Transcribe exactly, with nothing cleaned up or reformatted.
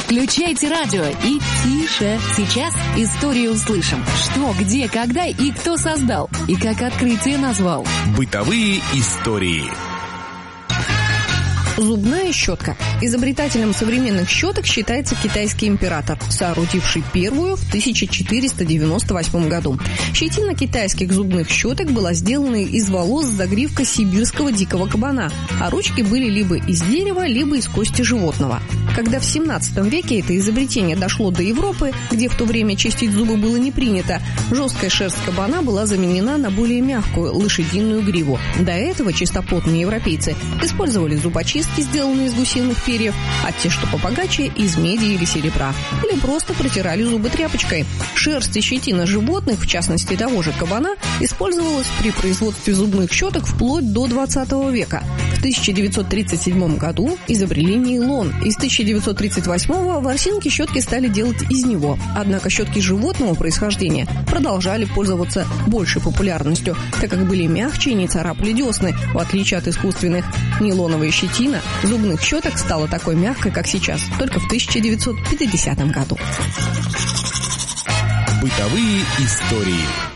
Включайте радио и тише. Сейчас историю услышим. Что, где, когда и кто создал. И как открытие назвал. Бытовые истории. Зубная щетка. Изобретателем современных щеток считается китайский император, соорудивший первую в тысяча четыреста девяносто восьмом году. Щетина китайских зубных щеток была сделана из волос с загривка сибирского дикого кабана, а ручки были либо из дерева, либо из кости животного. Когда в семнадцатом веке это изобретение дошло до Европы, где в то время чистить зубы было не принято, жесткая шерсть кабана была заменена на более мягкую лошадиную гриву. До этого чистоплотные европейцы использовали зубочистки, сделанные из гусиных перьев, а те, что побогаче, из меди или серебра. Или просто протирали зубы тряпочкой. Шерсть и щетина животных, в частности того же кабана, использовалась при производстве зубных щеток вплоть до двадцатого века. В тысяча девятьсот тридцать седьмом году изобрели нейлон. Из тысяча девятьсот тридцать восьмого ворсинки щетки стали делать из него. Однако щетки животного происхождения продолжали пользоваться большей популярностью, так как были мягче и не царапали десны, в отличие от искусственных. Нейлоновая щетина зубных щеток стала такой мягкой, как сейчас, только в тысяча девятьсот пятидесятом году. Бытовые истории.